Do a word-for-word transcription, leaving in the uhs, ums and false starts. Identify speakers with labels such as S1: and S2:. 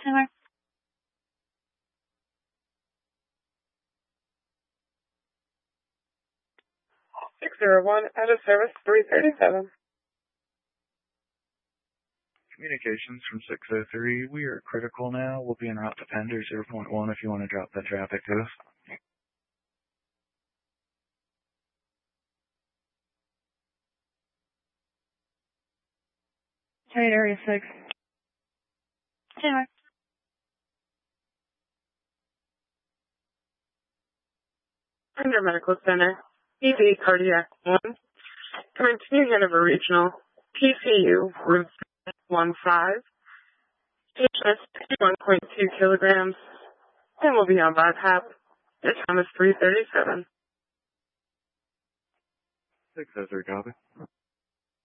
S1: Taylor.
S2: six zero one, out of service, three thirty-seven.
S3: Communications from six oh three. We are critical now. We'll be en route to Pender zero point one if you want to drop that traffic to us.
S1: Trade area six. Taylor.
S2: Pender Medical Center, E V Cardiac one, coming to New Hanover Regional, P C U, room one five, H S sixty-one point two kilograms, and will be on by P A P. Your time is three thirty-seven.
S3: six oh three, copy.